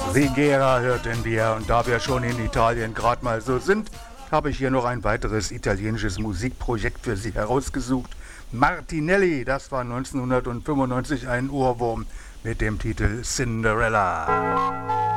Rigera hörten wir, und da wir schon in Italien gerade mal so sind, habe ich hier noch ein weiteres italienisches Musikprojekt für Sie herausgesucht. Martinelli, das war 1995 ein Ohrwurm mit dem Titel Cinderella.